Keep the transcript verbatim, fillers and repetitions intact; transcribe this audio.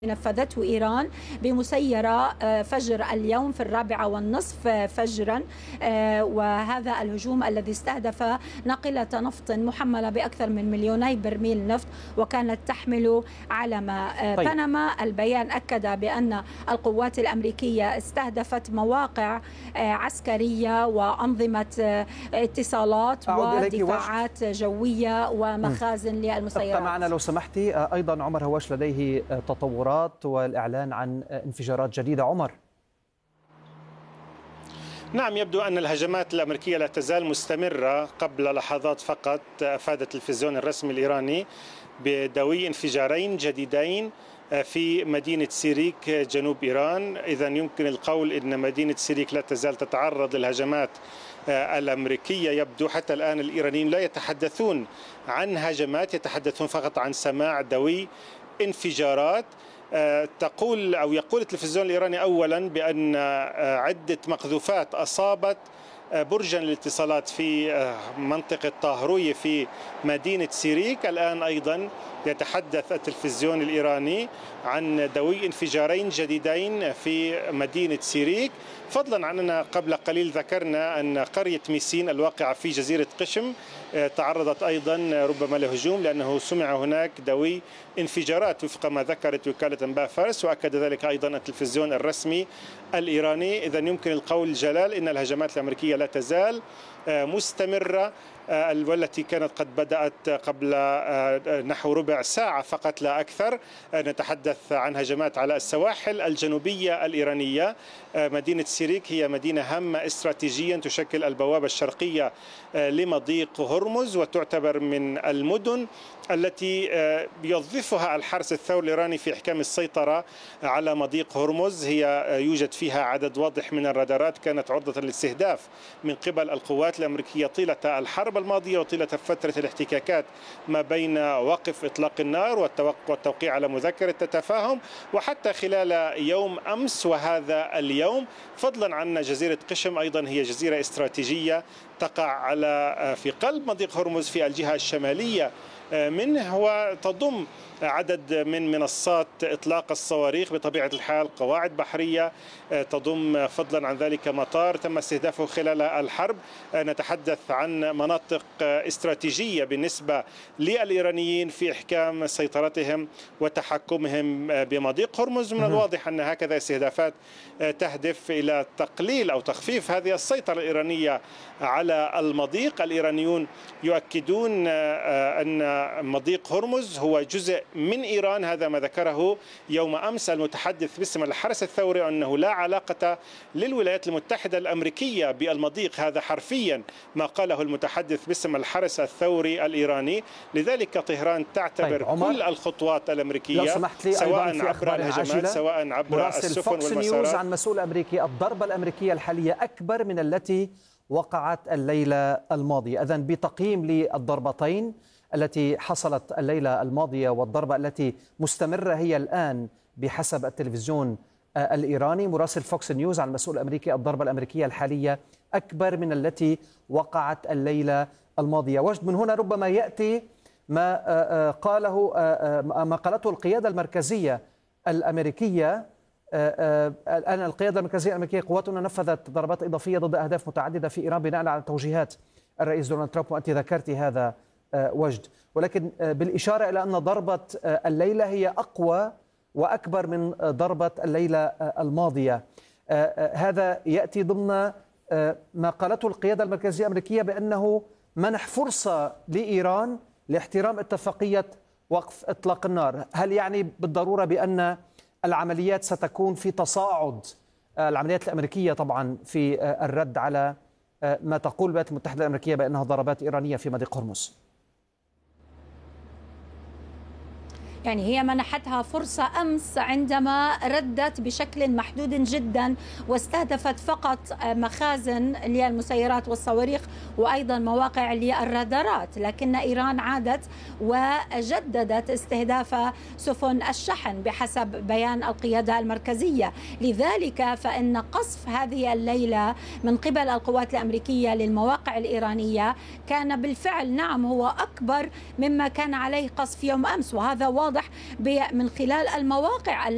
نفذته إيران بمسيرة فجر اليوم في الرابعة والنصف فجرا، وهذا الهجوم الذي استهدف ناقلة نفط محملة بأكثر من مليوني برميل نفط وكانت تحمل علم طيب. بنما. البيان أكد بأن القوات الأمريكية استهدفت مواقع عسكرية وأنظمة اتصالات ودفاعات جوية ومخازن للمسيرات. ابقى معنا لو سمحتي. أيضا عمر هواش لديه تطورات والإعلان عن انفجارات جديدة. عمر. نعم، يبدو أن الهجمات الأمريكية لا تزال مستمرة. قبل لحظات فقط أفاد التلفزيون الرسمي الإيراني بدوي انفجارين جديدين في مدينة سيريك جنوب إيران. إذا يمكن القول أن مدينة سيريك لا تزال تتعرض للهجمات الأمريكية. يبدو حتى الآن الإيرانيين لا يتحدثون عن هجمات، يتحدثون فقط عن سماع دوي انفجارات. تقول أو يقول التلفزيون الإيراني أولا بأن عدة مقذوفات أصابت برجا للاتصالات في منطقة طاهروية في مدينة سيريك. الآن أيضا يتحدث التلفزيون الإيراني عن دوي انفجارين جديدين في مدينة سيريك، فضلا عن أن قبل قليل ذكرنا أن قرية ميسين الواقعة في جزيرة قشم تعرضت أيضا ربما لهجوم لأنه سمع هناك دوي انفجارات وفق ما ذكرت وكالة أنباء فارس، وأكد ذلك أيضا التلفزيون الرسمي الإيراني. إذا يمكن القول جلال إن الهجمات الأمريكية لا تزال مستمرة، والتي كانت قد بدأت قبل نحو ربع ساعة فقط لا أكثر. نتحدث عن هجمات على السواحل الجنوبية الإيرانية. مدينة سيريك هي مدينة هامة استراتيجيا، تشكل البوابة الشرقية لمضيق هرمز، وتعتبر من المدن التي يوظفها الحرس الثوري الإيراني في إحكام السيطرة على مضيق هرمز. هي يوجد فيها عدد واضح من الرادارات كانت عرضة للاستهداف من قبل القوات الأمريكية طيلة الحرب الماضية وطيلة فترة الاحتكاكات ما بين وقف إطلاق النار والتوقيع على مذكرة التفاهم، وحتى خلال يوم أمس وهذا اليوم. فضلا عن جزيرة قشم أيضا هي جزيرة استراتيجية تقع على في قلب مضيق هرمز في الجهة الشمالية منه، وتضم عدد من منصات إطلاق الصواريخ بطبيعة الحال، قواعد بحرية، تضم فضلا عن ذلك مطار تم استهدافه خلال الحرب. نتحدث عن مناطق استراتيجية بالنسبة للإيرانيين في إحكام سيطرتهم وتحكمهم بمضيق هرمز. من الواضح أن هكذا استهدافات تهدف إلى تقليل أو تخفيف هذه السيطرة الإيرانية على المضيق. الإيرانيون يؤكدون أن مضيق هرمز هو جزء من إيران، هذا ما ذكره يوم أمس المتحدث باسم الحرس الثوري، أنه لا علاقة للولايات المتحدة الأمريكية بالمضيق. هذا حرفيا ما قاله المتحدث باسم الحرس الثوري الإيراني. لذلك طهران تعتبر طيب كل الخطوات الأمريكية سواء عبر الهجمات سواء عبر السفن والمسارات. عن مسؤول أمريكي: الضربة الأمريكية الحالية أكبر من التي وقعت الليلة الماضية. إذن بتقييم للضربتين التي حصلت الليلة الماضية والضربة التي مستمرة هي الآن بحسب التلفزيون الإيراني مراسل فوكس نيوز عن مسؤول أمريكي: الضربة الأمريكية الحالية أكبر من التي وقعت الليلة الماضية. وجد من هنا ربما يأتي ما قاله ما قالته القيادة المركزية الأمريكية. الآن القيادة المركزية الأمريكية: قواتنا نفذت ضربات إضافية ضد أهداف متعددة في إيران بناء على توجيهات الرئيس دونالد ترامب، وأنت ذكرت هذا وجد، ولكن بالإشارة إلى أن ضربة الليلة هي أقوى وأكبر من ضربة الليلة الماضية. هذا يأتي ضمن ما قالته القيادة المركزية الأمريكية بأنه منح فرصة لإيران لاحترام اتفاقية وقف إطلاق النار. هل يعني بالضرورة بأن العمليات ستكون في تصاعد، العمليات الأمريكية طبعا، في الرد على ما تقول الولايات المتحدة الأمريكية بأنها ضربات إيرانية في مضيق هرمز؟ يعني هي منحتها فرصة أمس عندما ردت بشكل محدود جدا واستهدفت فقط مخازن للمسيرات والصواريخ وأيضا مواقع للرادارات، لكن إيران عادت وجددت استهداف سفن الشحن بحسب بيان القيادة المركزية. لذلك فإن قصف هذه الليلة من قبل القوات الأمريكية للمواقع الإيرانية كان بالفعل نعم هو أكبر مما كان عليه قصف يوم أمس، وهذا واضح من خلال المواقع